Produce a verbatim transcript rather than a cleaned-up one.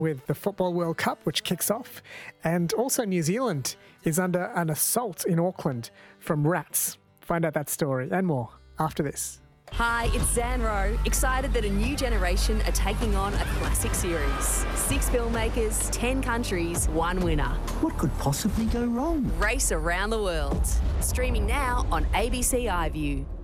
with the Football World Cup, which kicks off, and also New Zealand is under an assault in Auckland from rats. Find out that story and more after this. Hi, it's Zan Rowe, excited that a new generation are taking on a classic series. Six filmmakers, ten countries, one winner. What could possibly go wrong? Race around the world. Streaming now on A B C iView.